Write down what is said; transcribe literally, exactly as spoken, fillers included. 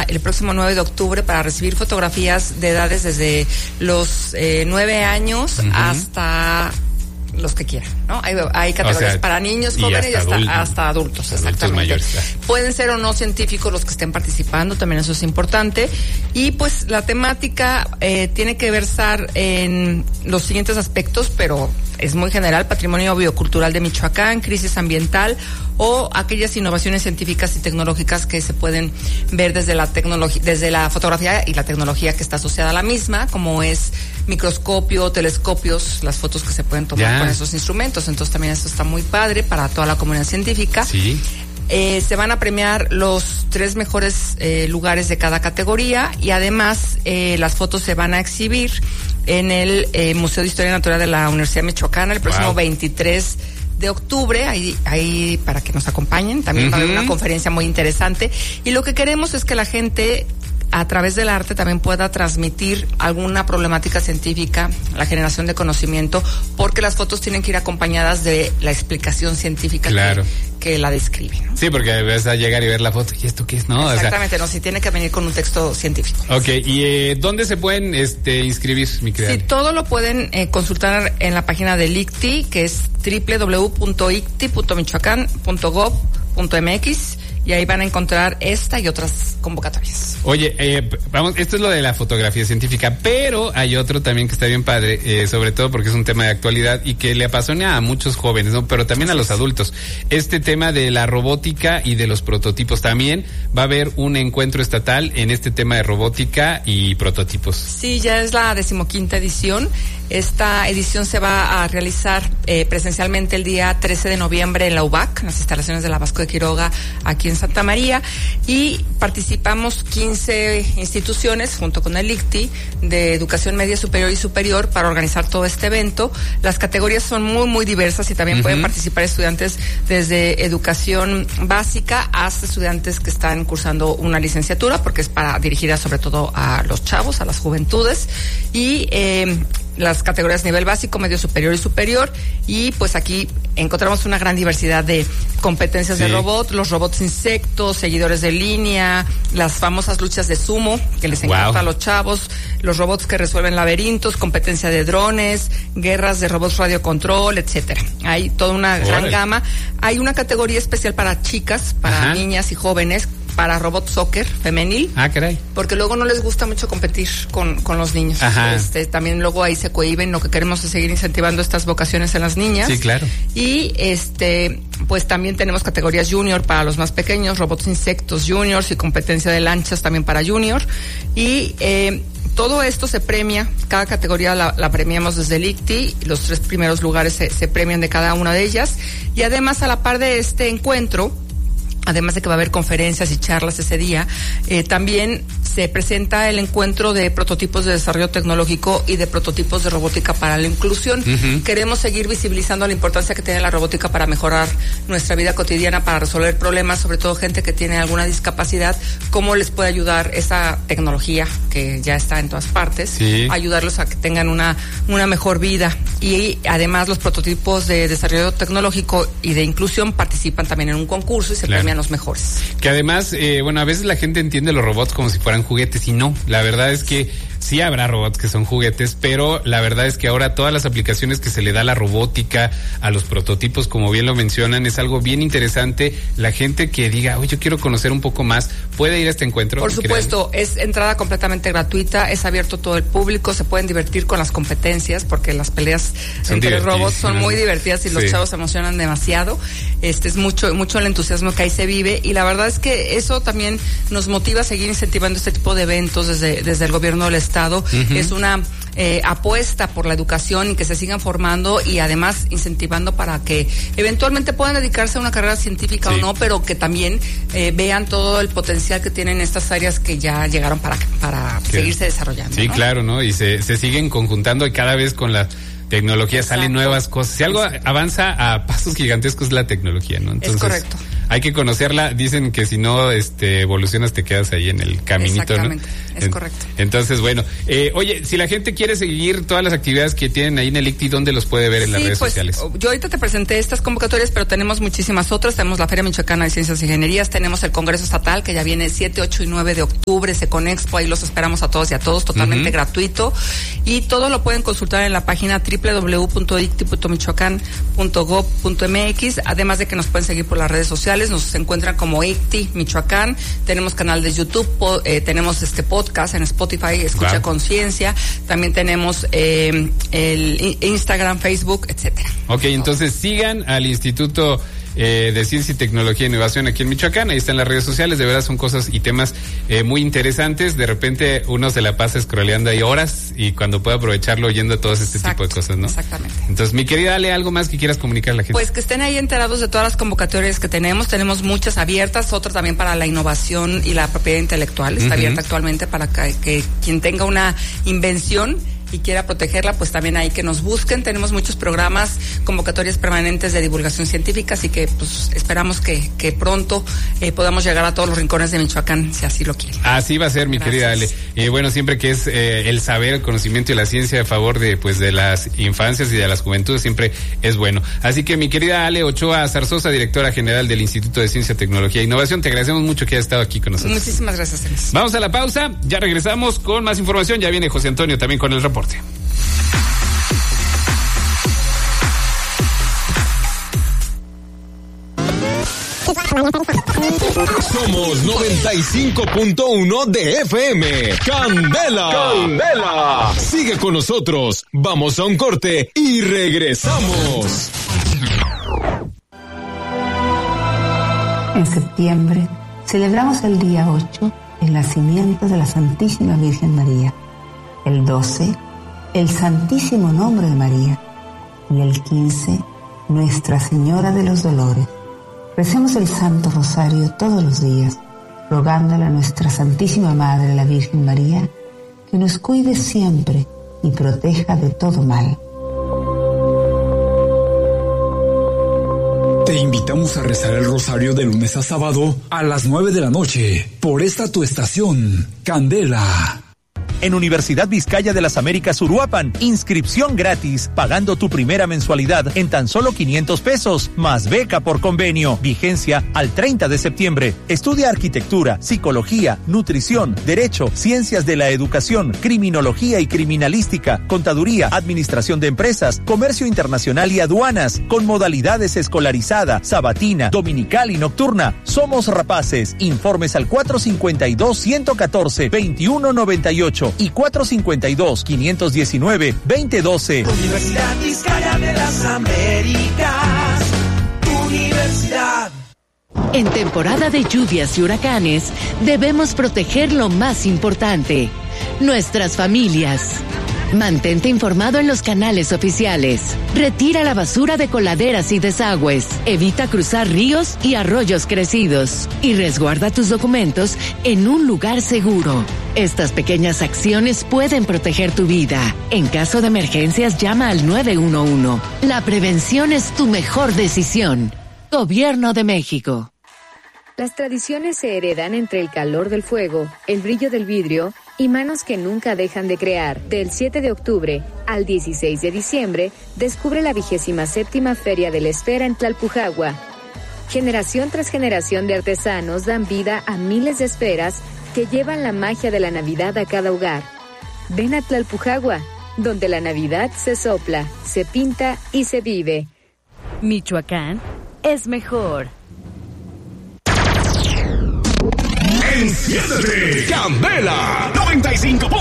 el próximo nueve de octubre para recibir fotografías de edades desde los eh, nueve años uh-huh. hasta los que quieran, ¿no? Hay, hay categorías, o sea, para niños, jóvenes y hasta, y hasta, adultos, hasta adultos, exactamente. Adultos mayores. Pueden ser o no científicos los que estén participando, también eso es importante. Y pues la temática eh, tiene que versar en los siguientes aspectos, pero es muy general: patrimonio biocultural de Michoacán, crisis ambiental o aquellas innovaciones científicas y tecnológicas que se pueden ver desde la tecnología, desde la fotografía y la tecnología que está asociada a la misma, como es microscopio, telescopios, las fotos que se pueden tomar ya. con esos instrumentos. Entonces también esto está muy padre para toda la comunidad científica. Sí. Eh, se van a premiar los tres mejores eh, lugares de cada categoría y además eh, las fotos se van a exhibir en el eh, Museo de Historia Natural de la Universidad Michoacana el próximo wow. veintitrés de octubre, ahí, ahí para que nos acompañen, también uh-huh. va a haber una conferencia muy interesante y lo que queremos es que la gente a través del arte también pueda transmitir alguna problemática científica, la generación de conocimiento, porque las fotos tienen que ir acompañadas de la explicación científica claro. que, que la describe, ¿no? Sí, porque vas a llegar y ver la foto, ¿y esto qué es? No, exactamente, o sea, no, si tiene que venir con un texto científico. Ok, ¿y eh, dónde se pueden este, inscribir, mi querida? Sí, todo lo pueden eh, consultar en la página del I C T I, que es doble u doble u doble u punto i c t i punto michoacán punto gob punto m x y ahí van a encontrar esta y otras convocatorias. Oye, eh, vamos, esto es lo de la fotografía científica, pero hay otro también que está bien padre, eh, sobre todo porque es un tema de actualidad y que le apasiona a muchos jóvenes, ¿no? Pero también a los adultos. Este tema de la robótica y de los prototipos. También va a haber un encuentro estatal en este tema de robótica y prototipos. Sí, ya es la decimoquinta edición. Esta edición se va a realizar eh, presencialmente el día trece de noviembre en la U B A C, en las instalaciones de la Vasco de Quiroga, aquí en Santa María, y participamos quince instituciones junto con el I C T I de educación media superior y superior para organizar todo este evento. Las categorías son muy muy diversas y también uh-huh. pueden participar estudiantes desde educación básica hasta estudiantes que están cursando una licenciatura, porque es para dirigida sobre todo a los chavos, a las juventudes, y eh, las categorías nivel básico, medio superior y superior, y pues aquí encontramos una gran diversidad de competencias sí. de robot, los robots insectos, seguidores de línea, las famosas luchas de sumo que les encanta wow. a los chavos, los robots que resuelven laberintos, competencia de drones, guerras de robots radiocontrol, etcétera. Hay toda una Órale. gran gama. Hay una categoría especial para chicas, para Ajá. niñas y jóvenes, para robot soccer femenil. Ah, caray. Porque luego no les gusta mucho competir con, con los niños. Ajá. Este, también luego ahí se cohíben. Lo que queremos es seguir incentivando estas vocaciones en las niñas. Sí, claro. Y este, pues también tenemos categorías junior para los más pequeños, robots insectos juniors y competencia de lanchas también para junior. Y eh, todo esto se premia, cada categoría la, la premiamos desde el I C T I, los tres primeros lugares se, se premian de cada una de ellas. Y además, a la par de este encuentro, además de que va a haber conferencias y charlas ese día, eh, también se presenta el encuentro de prototipos de desarrollo tecnológico y de prototipos de robótica para la inclusión. Uh-huh. Queremos seguir visibilizando la importancia que tiene la robótica para mejorar nuestra vida cotidiana, para resolver problemas, sobre todo gente que tiene alguna discapacidad, cómo les puede ayudar esa tecnología que ya está en todas partes, sí. ayudarlos a que tengan una, una mejor vida. Y además los prototipos de desarrollo tecnológico y de inclusión participan también en un concurso y se claro. premian los mejores. Que además, eh, bueno, a veces la gente entiende los robots como si fueran juguetes y no, la verdad es que sí habrá robots que son juguetes, pero la verdad es que ahora todas las aplicaciones que se le da a la robótica, a los prototipos, como bien lo mencionan, es algo bien interesante. La gente que diga, oye, yo quiero conocer un poco más, puede ir a este encuentro. Por supuesto, es entrada completamente gratuita, es abierto a todo el público, se pueden divertir con las competencias, porque las peleas son entre robots son muy divertidas y sí. los chavos se emocionan demasiado. Este es mucho, mucho el entusiasmo que ahí se vive, y la verdad es que eso también nos motiva a seguir incentivando este tipo de eventos desde, desde el gobierno del Estado. Uh-huh. Es una eh, apuesta por la educación y que se sigan formando, y además incentivando para que eventualmente puedan dedicarse a una carrera científica sí. o no, pero que también eh, vean todo el potencial que tienen estas áreas que ya llegaron para, para seguirse desarrollando. Sí, ¿no? claro, ¿no? Y se, se siguen conjuntando, y cada vez con la tecnología Exacto. salen nuevas cosas. Si algo avanza a pasos gigantescos es la tecnología, ¿no? Entonces, es correcto. hay que conocerla. Dicen que si no este, evolucionas te quedas ahí en el caminito, exactamente, ¿no? Es en, correcto. Entonces, bueno, eh, oye, si la gente quiere seguir todas las actividades que tienen ahí en el I C T I, ¿dónde los puede ver en sí, las redes pues, sociales? Yo ahorita te presenté estas convocatorias, pero tenemos muchísimas otras. Tenemos la Feria Michoacana de Ciencias e Ingenierías, tenemos el Congreso Estatal, que ya viene siete, ocho y nueve de octubre, Seconexpo, ahí los esperamos a todos y a todos, totalmente uh-huh. gratuito. Y todo lo pueden consultar en la página doble u doble u doble u punto i c t i punto michoacán punto gob punto m x, además de que nos pueden seguir por las redes sociales, nos encuentran como I C T I Michoacán, tenemos canal de YouTube, po, eh, tenemos este podcast en Spotify, Escucha wow. Conciencia, también tenemos eh, el Instagram, Facebook, etcétera. Ok, entonces sigan al Instituto Eh, de Ciencia y Tecnología e Innovación aquí en Michoacán, ahí están las redes sociales, de verdad son cosas y temas eh, muy interesantes, de repente uno se la pasa scrolleando ahí horas y cuando puede aprovecharlo oyendo todo este Exacto, tipo de cosas, ¿no? Exactamente. Entonces, mi querida Ale, ¿algo más que quieras comunicar a la gente? Pues que estén ahí enterados de todas las convocatorias que tenemos, tenemos muchas abiertas, otras también para la innovación y la propiedad intelectual, está uh-huh. abierta actualmente para que, que quien tenga una invención y quiera protegerla, pues también hay que nos busquen. Tenemos muchos programas, convocatorias permanentes de divulgación científica, así que pues esperamos que, que pronto eh, podamos llegar a todos los rincones de Michoacán, si así lo quieren. Así va a ser, mi Gracias. querida Ale. Eh, bueno, siempre que es eh, el saber, el conocimiento y la ciencia a favor de pues de las infancias y de las juventudes, siempre es bueno. Así que mi querida Ale Ochoa Zarzosa, directora general del Instituto de Ciencia, Tecnología e Innovación, te agradecemos mucho que hayas estado aquí con nosotros. Muchísimas gracias, Enes. Vamos a la pausa, ya regresamos con más información, ya viene José Antonio también con el reporte. Somos noventa y cinco punto uno de F M. Candela. Candela. Sigue con nosotros. Vamos a un corte y regresamos. En septiembre celebramos el día ocho, el nacimiento de la Santísima Virgen María. El doce, el Santísimo Nombre de María. Y el quince, Nuestra Señora de los Dolores. Recemos el Santo Rosario todos los días, rogándole a nuestra Santísima Madre, la Virgen María, que nos cuide siempre y proteja de todo mal. Te invitamos a rezar el rosario de lunes a sábado a las nueve de la noche por esta tu estación, Candela. En Universidad Vizcaya de las Américas Uruapan, inscripción gratis, pagando tu primera mensualidad en tan solo quinientos pesos, más beca por convenio, vigencia al treinta de septiembre. Estudia arquitectura, psicología, nutrición, derecho, ciencias de la educación, criminología y criminalística, contaduría, administración de empresas, comercio internacional y aduanas, con modalidades escolarizada, sabatina, dominical y nocturna. Somos rapaces. Informes al cuatro cinco dos, uno uno cuatro, veintiuno noventa y ocho y cuatro cinco dos, quinientos diecinueve, veinte doce. Universidad Vizcaya de las Américas, Universidad. En temporada de lluvias y huracanes, debemos proteger lo más importante, nuestras familias. Mantente informado en los canales oficiales. Retira la basura de coladeras y desagües. Evita cruzar ríos y arroyos crecidos. Y resguarda tus documentos en un lugar seguro. Estas pequeñas acciones pueden proteger tu vida. En caso de emergencias, llama al nueve uno uno. La prevención es tu mejor decisión. Gobierno de México. Las tradiciones se heredan entre el calor del fuego, el brillo del vidrio y manos que nunca dejan de crear. Del siete de octubre al dieciséis de diciembre, descubre la vigésima séptima Feria de la Esfera en Tlalpujagua. Generación tras generación de artesanos dan vida a miles de esferas que llevan la magia de la Navidad a cada hogar. Ven a Tlalpujagua, donde la Navidad se sopla, se pinta y se vive. Michoacán es mejor. Enciéndete, Candela noventa y cinco.